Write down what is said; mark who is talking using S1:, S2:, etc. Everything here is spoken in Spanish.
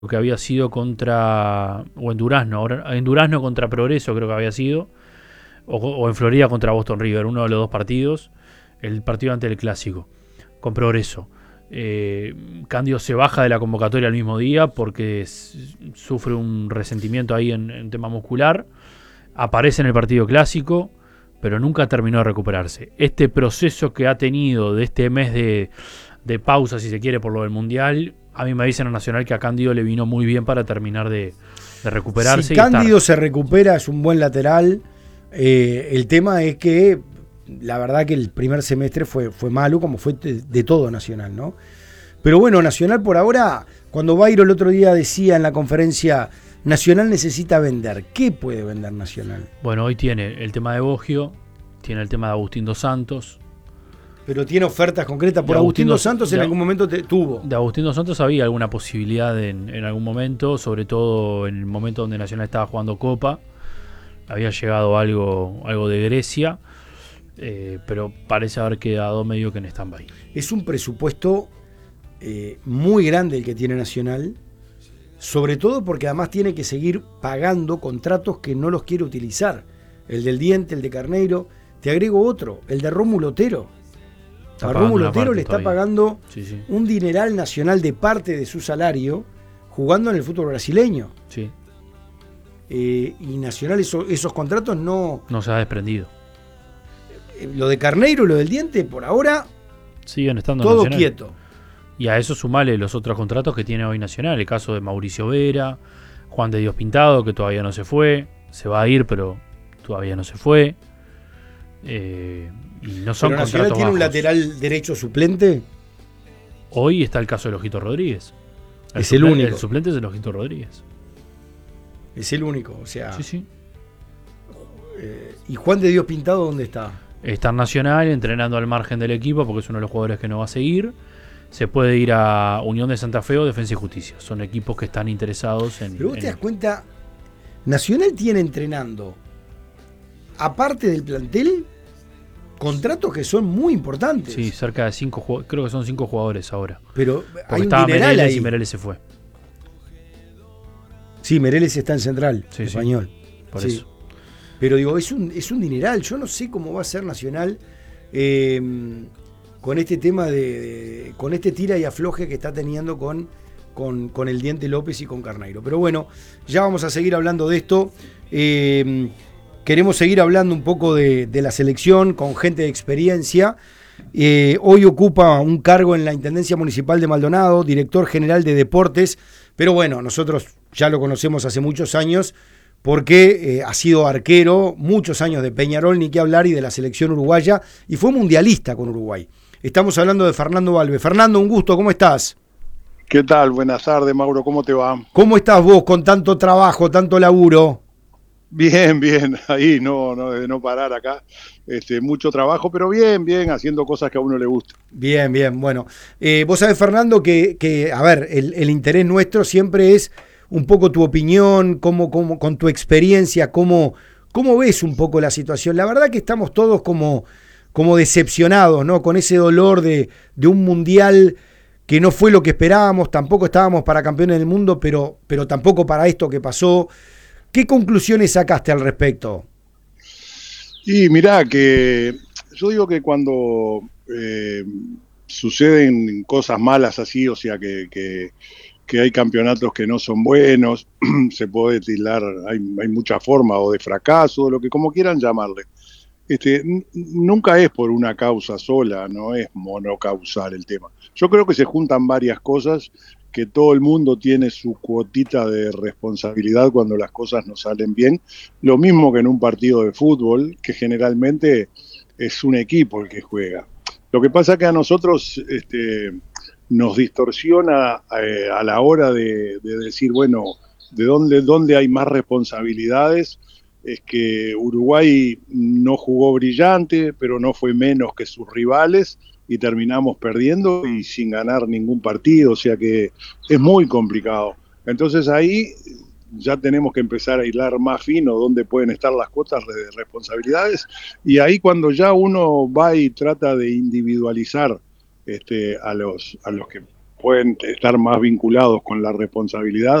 S1: que había sido o en Durazno, ahora en Durazno contra Progreso creo que había sido, o en Florida contra Boston River, uno de los dos partidos, el partido antes del Clásico, con Progreso. Candio se baja de la convocatoria el mismo día porque sufre un resentimiento ahí en tema muscular, aparece en el partido clásico, pero nunca terminó de recuperarse. Este proceso que ha tenido de este mes de pausa, si se quiere, por lo del Mundial, a mí me dicen a Nacional que a Cándido le vino muy bien para terminar de recuperarse.
S2: Si Cándido se recupera, es un buen lateral. El tema es que la verdad que el primer semestre fue malo, como fue de todo Nacional, ¿no? Pero bueno, Nacional por ahora, cuando Bairo el otro día decía en la conferencia, Nacional necesita vender. ¿Qué puede vender Nacional?
S1: Bueno, hoy tiene el tema de Boggio, tiene el tema de Agustín Dos Santos.
S2: Pero tiene ofertas concretas por Agustín Dos Santos, en algún momento tuvo.
S1: De Agustín Dos Santos había alguna posibilidad en algún momento, sobre todo en el momento donde Nacional estaba jugando Copa. Había llegado algo de Grecia, pero parece haber quedado medio que en stand-by.
S2: Es un presupuesto muy grande el que tiene Nacional, sobre todo porque además tiene que seguir pagando contratos que no los quiere utilizar. El del Diente, el de Carneiro. Te agrego otro, el de Rómulo Otero. A Rómulo Otero le está pagando un dineral Nacional de parte de su salario jugando en el fútbol brasileño.
S1: Sí.
S2: Y Nacional esos contratos no
S1: se ha desprendido.
S2: Lo de Carneiro y lo del Diente, por ahora,
S1: siguen estando
S2: todo
S1: Nacional.
S2: Quieto.
S1: Y a eso sumale los otros contratos que tiene hoy Nacional. El caso de Mauricio Vera, Juan de Dios Pintado, que todavía no se fue. Se va a ir, pero todavía no se fue. Y no son
S2: ¿Pero
S1: contratos
S2: Nacional tiene
S1: bajos.
S2: un lateral derecho suplente?
S1: Hoy está el caso de Ojito Rodríguez.
S2: Es el único.
S1: El suplente es el Ojito Rodríguez.
S2: Es el único, o sea.
S1: Sí.
S2: ¿Y Juan de Dios Pintado dónde está?
S1: Está en Nacional, entrenando al margen del equipo, porque es uno de los jugadores que no va a seguir. Se puede ir a Unión de Santa Fe o Defensa y Justicia. Son equipos que están interesados en...
S2: Pero vos te das cuenta, Nacional tiene entrenando, aparte del plantel, contratos que son muy importantes.
S1: Sí, cerca de 5 jugadores, creo que son 5 jugadores ahora.
S2: Pero
S1: porque
S2: hay un
S1: estaba
S2: dineral
S1: Mereles
S2: ahí.
S1: y Mereles se fue.
S2: Sí, Mereles está en Central,
S1: Sí,
S2: español.
S1: Por
S2: Sí.
S1: eso.
S2: Pero digo, es un dineral. Yo no sé cómo va a ser Nacional con este tema con este tira y afloje que está teniendo con el Diente López y con Carneiro. Pero bueno, ya vamos a seguir hablando de esto. Queremos seguir hablando un poco de la selección con gente de experiencia. Hoy ocupa un cargo en la Intendencia Municipal de Maldonado, director general de deportes. Pero bueno, nosotros ya lo conocemos hace muchos años porque ha sido arquero muchos años de Peñarol, ni qué hablar, y de la selección uruguaya, y fue mundialista con Uruguay. Estamos hablando de Fernando Valve. Fernando, un gusto, ¿cómo estás?
S3: ¿Qué tal? Buenas tardes, Mauro, ¿cómo te va?
S2: ¿Cómo estás vos con tanto trabajo, tanto laburo?
S3: Bien, ahí de no parar acá, mucho trabajo, pero bien, haciendo cosas que a uno le gusta.
S2: Bien, bueno. Vos sabés, Fernando, que a ver, el interés nuestro siempre es un poco tu opinión, cómo con tu experiencia, cómo ves un poco la situación. La verdad que estamos todos como decepcionados, ¿no? Con ese dolor de un mundial que no fue lo que esperábamos, tampoco estábamos para campeones del mundo, pero tampoco para esto que pasó. ¿Qué conclusiones sacaste al respecto?
S3: Y mirá, que yo digo que cuando suceden cosas malas así, o sea que hay campeonatos que no son buenos, se puede tildar, hay muchas formas, o de fracaso, o lo que como quieran llamarle. Nunca es por una causa sola, no es monocausal el tema. Yo creo que se juntan varias cosas, que todo el mundo tiene su cuotita de responsabilidad cuando las cosas no salen bien. Lo mismo que en un partido de fútbol, que generalmente es un equipo el que juega. Lo que pasa es que a nosotros nos distorsiona a la hora de decir, bueno, de dónde hay más responsabilidades. Es que Uruguay no jugó brillante, pero no fue menos que sus rivales, y terminamos perdiendo y sin ganar ningún partido, o sea que es muy complicado. Entonces ahí ya tenemos que empezar a hilar más fino dónde pueden estar las cuotas de responsabilidades, y ahí cuando ya uno va y trata de individualizar a los que pueden estar más vinculados con la responsabilidad